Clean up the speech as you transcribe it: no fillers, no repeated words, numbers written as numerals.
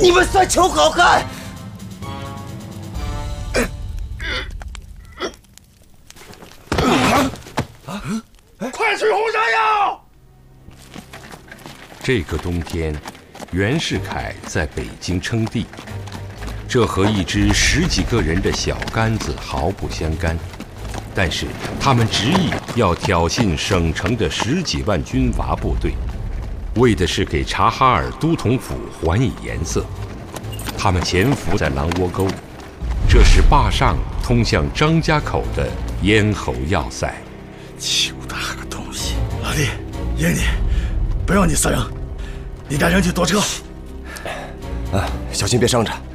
你们算求好看！ 快去红山药！ 这个冬天，袁世凯在北京称帝，这和一支10几个人的小杆子毫不相干。但是他们执意要挑衅省城的10几万军阀部队，为的是给察哈尔都统府还以颜色。他们潜伏在狼窝沟，这是坝上通向张家口的咽喉要塞。 邱大个东西！老弟，爷你，不要你死人，你带人去躲车。 小心别伤着。